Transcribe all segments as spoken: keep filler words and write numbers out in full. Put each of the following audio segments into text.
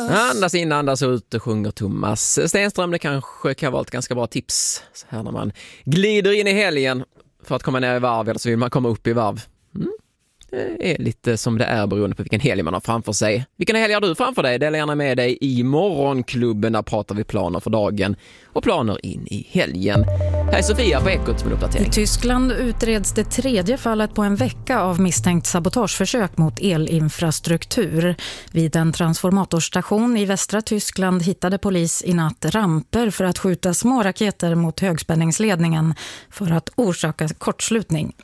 Andas in, andas ut och sjunger Thomas Stenström. Det kanske kan vara ett ganska bra tips så här när man glider in i helgen för att komma ner i varv, eller så vill man komma upp i varv. Mm. Det är lite som det är beroende på vilken helg man har framför sig. Vilken helg har du framför dig? Dela gärna med dig i Morgonklubben. Där pratar vi planer för dagen och planer in i helgen. Här är Sofia på Ekot med uppdatering. I Tyskland utreds det tredje fallet på en vecka av misstänkt sabotageförsök mot elinfrastruktur. Vid en transformatorstation i västra Tyskland hittade polis i natt ramper för att skjuta små raketer mot högspänningsledningen för att orsaka kortslutning.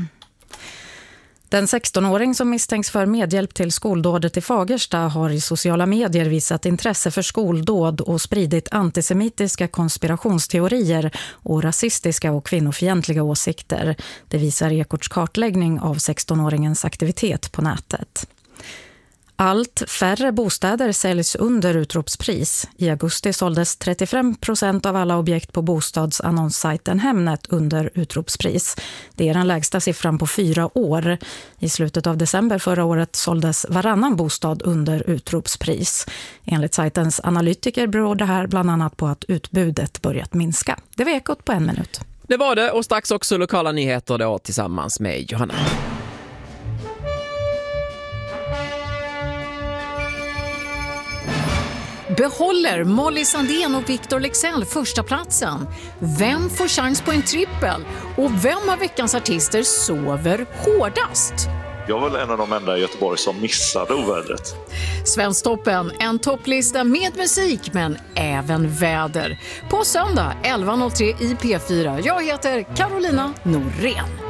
Den sexton-åring som misstänks för medhjälp till skoldådet i Fagersta har i sociala medier visat intresse för skoldåd och spridit antisemitiska konspirationsteorier och rasistiska och kvinnofientliga åsikter. Det visar Ekots kartläggning av sexton-åringens aktivitet på nätet. Allt färre bostäder säljs under utropspris. I augusti såldes trettiofem procent av alla objekt på bostadsannonssajten Hemnet under utropspris. Det är den lägsta siffran på fyra år. I slutet av december förra året såldes varannan bostad under utropspris. Enligt sajtens analytiker beror det här bland annat på att utbudet börjat minska. Det var Ekot på en minut. Det var det, och strax också lokala nyheter då tillsammans med Johanna. Behåller Molly Sandén och Victor Leksell första platsen? Vem får chans på en trippel? Och vem av veckans artister sover hårdast? Jag var en av de enda i Göteborg som missade ovädret. Svensktoppen, en topplista med musik men även väder. På söndag elva noll tre i P fyra. Jag heter Carolina Norén.